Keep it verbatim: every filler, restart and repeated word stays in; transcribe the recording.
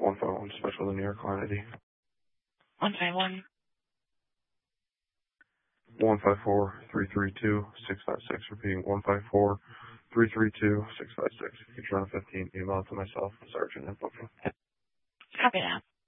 one five one, special the New York line I D. one five one. one five four, three three two, six five six. Repeating, one five four, three three two, six five six. Future on fifteen, email to myself, Sergeant Info. Copy that.